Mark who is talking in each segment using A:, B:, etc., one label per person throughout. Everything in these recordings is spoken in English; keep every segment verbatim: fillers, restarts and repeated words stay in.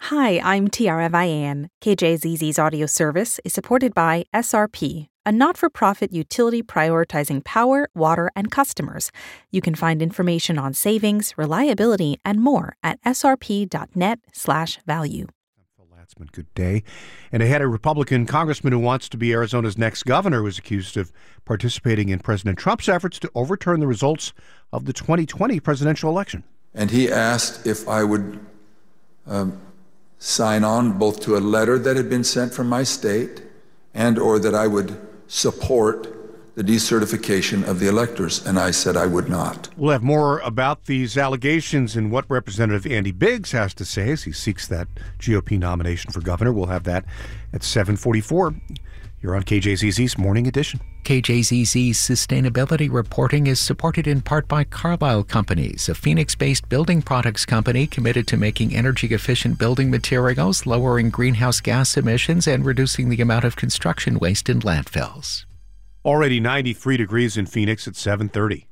A: Hi, I'm Tiara Vian. K J Z Z's audio service is supported by S R P, a not-for-profit utility prioritizing power, water, and customers. You can find information on savings, reliability, and more at srp.net slash value.
B: Latzman, good day. And ahead, a Republican congressman who wants to be Arizona's next governor was accused of participating in President Trump's efforts to overturn the results of the twenty twenty presidential election.
C: And he asked if I would um, sign on both to a letter that had been sent from my state and or that I would support the decertification of the electors, and I said I would not.
B: We'll have more about these allegations and what Representative Andy Biggs has to say as he seeks that G O P nomination for governor. We'll have that at seven forty-four. You're on K J Z Z's Morning Edition.
D: K J Z Z's sustainability reporting is supported in part by Carlisle Companies, a Phoenix-based building products company committed to making energy-efficient building materials, lowering greenhouse gas emissions, and reducing the amount of construction waste in landfills.
B: Already ninety-three degrees in Phoenix at seven thirty.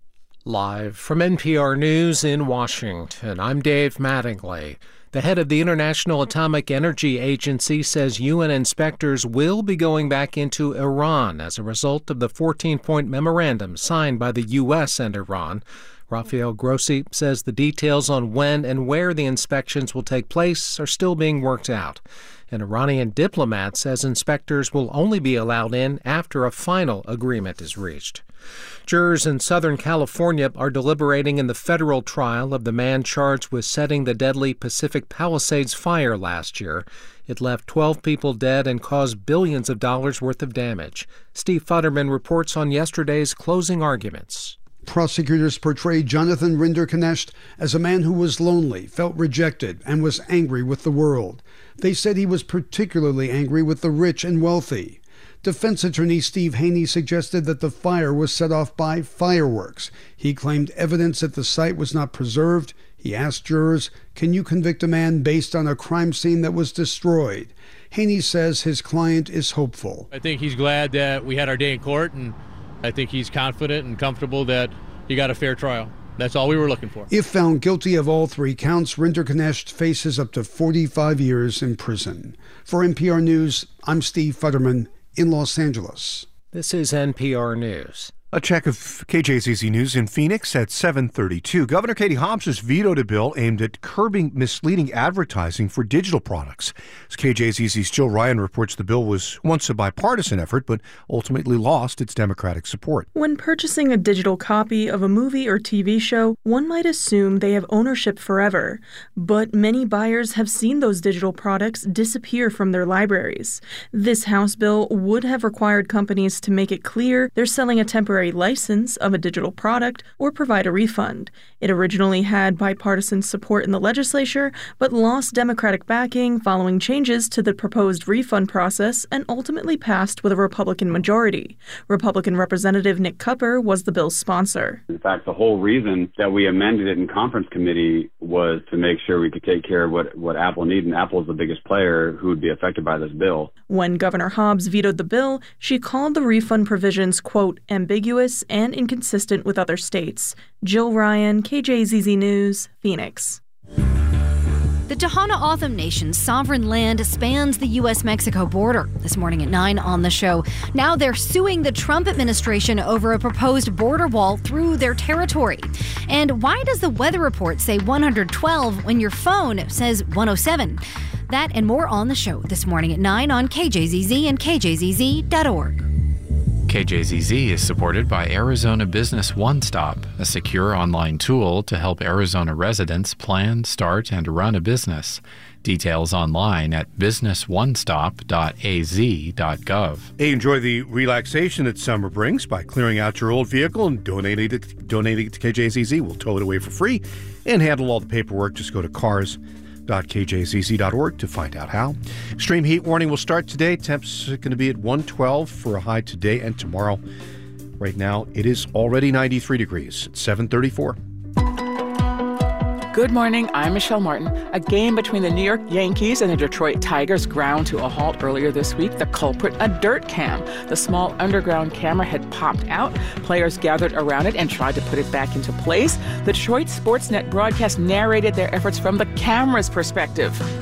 E: Live from N P R News in Washington, I'm Dave Mattingly. The head of the International Atomic Energy Agency says U N inspectors will be going back into Iran as a result of the fourteen-point memorandum signed by the U S and Iran. Rafael Grossi says the details on when and where the inspections will take place are still being worked out. An Iranian diplomat says inspectors will only be allowed in after a final agreement is reached. Jurors in Southern California are deliberating in the federal trial of the man charged with setting the deadly Pacific Palisades fire last year. It left twelve people dead and caused billions of dollars worth of damage. Steve Futterman reports on yesterday's closing arguments.
F: Prosecutors portrayed Jonathan Rinderknecht as a man who was lonely, felt rejected, and was angry with the world. They said he was particularly angry with the rich and wealthy. Defense attorney Steve Haney suggested that the fire was set off by fireworks. He claimed evidence at the site was not preserved. He asked jurors, can you convict a man based on a crime scene that was destroyed? Haney says his client is hopeful.
G: I think he's glad that we had our day in court, and I think he's confident and comfortable that he got a fair trial. That's all we were looking for.
F: If found guilty of all three counts, Rinderknecht faces up to forty-five years in prison. For N P R News, I'm Steve Futterman in Los Angeles.
E: This is N P R News.
B: A check of K J Z Z News in Phoenix at seven thirty-two. Governor Katie Hobbs has vetoed a bill aimed at curbing misleading advertising for digital products. As K J Z Z's Jill Ryan reports, the bill was once a bipartisan effort, but ultimately lost its Democratic support.
H: When purchasing a digital copy of a movie or T V show, one might assume they have ownership forever. But many buyers have seen those digital products disappear from their libraries. This House bill would have required companies to make it clear they're selling a temporary license of a digital product or provide a refund. It originally had bipartisan support in the legislature, but lost Democratic backing following changes to the proposed refund process and ultimately passed with a Republican majority. Republican Representative Nick Cupper was the bill's sponsor.
I: In fact, the whole reason that we amended it in conference committee was to make sure we could take care of what, what Apple needed, and Apple is the biggest player who would be affected by this bill.
H: When Governor Hobbs vetoed the bill, she called the refund provisions, quote, ambiguous and inconsistent with other states. Jill Ryan, K J Z Z News, Phoenix.
J: The Tohono O'odham Nation's sovereign land spans the U S Mexico border. This morning at nine on the show. Now they're suing the Trump administration over a proposed border wall through their territory. And why does the weather report say one hundred twelve when your phone says one oh seven? That and more on the show this morning at nine on K J Z Z and K J Z Z dot org.
D: K J Z Z is supported by Arizona Business One Stop, a secure online tool to help Arizona residents plan, start, and run a business. Details online at business one stop dot a z dot gov.
B: Hey, enjoy the relaxation that summer brings by clearing out your old vehicle and donating it, donating it to K J Z Z. We'll tow it away for free and handle all the paperwork. Just go to cars dot k j z z dot org to find out how. Extreme heat warning will start today. Temps going to be at one twelve for a high today and tomorrow. Right now, it is already ninety-three degrees at seven thirty-four.
K: Good morning, I'm Michelle Martin. A game between the New York Yankees and the Detroit Tigers ground to a halt earlier this week. The culprit, a dirt cam. The small underground camera had popped out. Players gathered around it and tried to put it back into place. The Detroit Sportsnet broadcast narrated their efforts from the camera's perspective.